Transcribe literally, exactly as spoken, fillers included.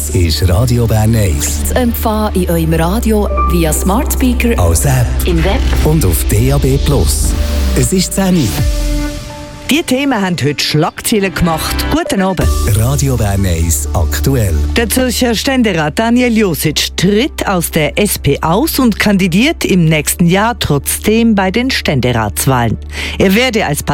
Das ist Radio Bern eins. Zu empfangen in eurem Radio via Smart Speaker, als App im Web und auf D A B Plus. Es ist zehn Uhr. Die Themen haben heute Schlagzeilen gemacht. Guten Abend. Radio Bern eins aktuell. Der Zürcher Ständerat Daniel Josic tritt aus der S P aus und kandidiert im nächsten Jahr trotzdem bei den Ständeratswahlen. Er werde als